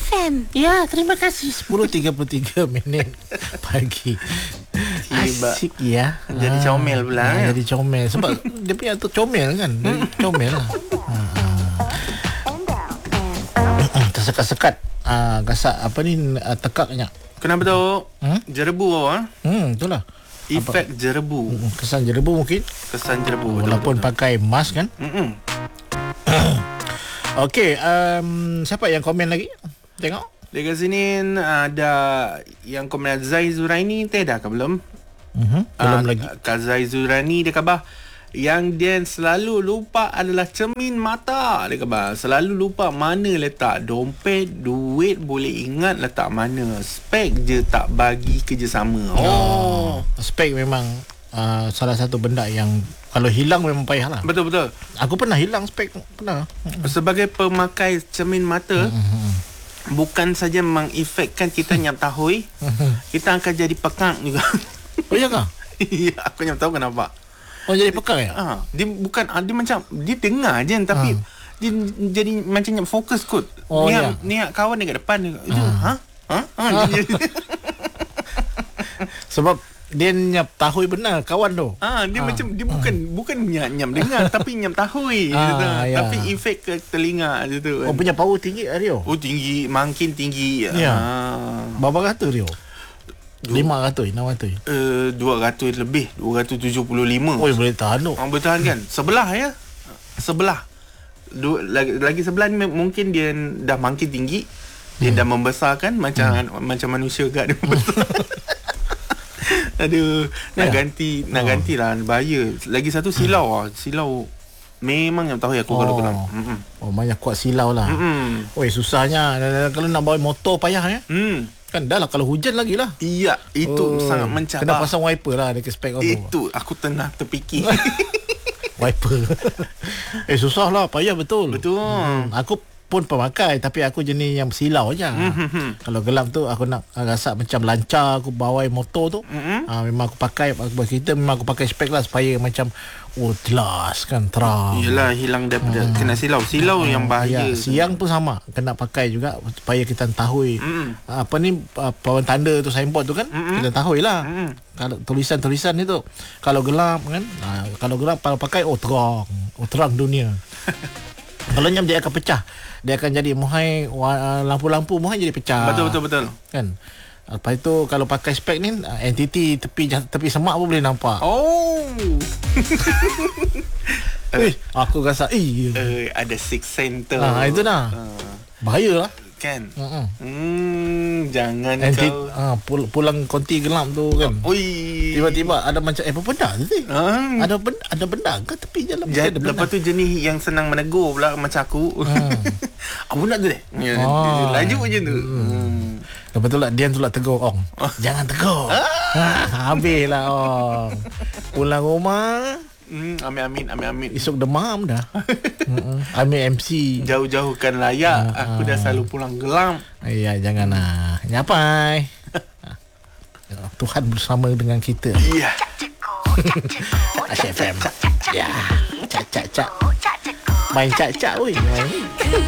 FM. Ya, terima kasih. 10.33 minit pagi. Asyik ya. Jadi comel pula Jadi comel. Sebab dia punya tu comel kan. Jadi comel lah. Tersekat-sekat. Gasak apa ni, tekaknya. Kenapa tu? Jerebu Itulah. Efek jerebu. Kesan jerebu mungkin. Kesan jerebu. Walaupun pakai mask kan. Okey, siapa yang komen lagi? Tengok. Dekat sini ada yang komen Zai Zuraini. Teh dah ke belum? Belum lagi. Kak Zai Zuraini dia khabar yang dia selalu lupa adalah cermin mata. Dia khabar selalu lupa mana letak dompet, duit boleh ingat letak mana. Spek je tak bagi kerjasama. Spek memang salah satu benda yang kalau hilang memang payah lah. Betul-betul. Aku pernah hilang spek. Pernah. Sebagai pemakai cermin mata, bukan saja mengefekkan kita nyap tahui, kita akan jadi pekak juga. Oh iya kah? Ya, aku nyap tahu kenapa. Oh jadi pekak ya? Dia bukan, dia macam dia dengar je tapi dia jadi macam nyap fokus kot. Niat kawan dekat depan dia. Sebab dia nyap tahui benar kawan tu. Dia macam dia bukan nyap dengar tapi nyap tahui gitu. Tapi efek ke telinga je tu. Oh punya power tinggi Rio. Oh tinggi, makin tinggi. Ya. Berapa ratus Rio? 500, 600. 200 lebih, 275. Oh boleh tahan tu. Bertahan kan? Sebelah ya. Sebelah. Lagi sebelah ni mungkin dia dah makin tinggi. Dia dah membesarkan macam manusia kat dia membesar. Aduh, nak gantilah, bahaya. Lagi satu silau memang yang tahu aku kalau kelam. Banyak kuat silau lah. Oi susahnya kalau nak bawa motor payah ya. Kan dah lah kalau hujan lagi lah. Iya, itu sangat mencabar. Kena pasang wiper lah dekat spek kau. Itu aku tengah terfikir. Wiper. Susah lah, payah betul. Betul. Aku pun pemakai tapi aku jenis yang silau aja. Kalau gelap tu aku nak rasa macam lancar aku bawa motor tu. Memang aku pakai, aku buat kereta memang aku pakai spek lah supaya macam jelas kan, terang. Yelah, hilang daripada kena silau yang bahaya. Siang pun sama kena pakai juga supaya kita tahu apa ni pawan tanda tu, signboard tu kan, kita tahu lah. Kalau tulisan-tulisan itu kalau gelap kan, kalau gelap kalau pakai terang dunia. Kalau nyam dia akan pecah. Dia akan jadi muhai lampu-lampu muhai jadi pecah. Betul. Kan? Lepas itu kalau pakai spek ni entiti tepi semak pun boleh nampak. Aku rasa ada six center. Itu dah. Bahaya lah. Kan? Jangan kau pulang konti gelap tu kan. Tiba-tiba ada macam apa benda tu sih? Ada benda ke tepi jalan? Lepas tu jenis yang senang menegur pula macam aku. Apa nak tu deh? Laju je tu. Lepas tu lah Dian tu lah tegur Ong. Jangan tegur. Habis lah Ong. Pulang rumah. Amin. Esok demam dah. Ambil MC. Jauh-jauhkan layak. Aku dah selalu pulang gelap. Ya, janganlah. Nyapai. Tuhan bersama dengan kita. Ya. Asyik FM. Ya. Cak. Main cak-cak weh.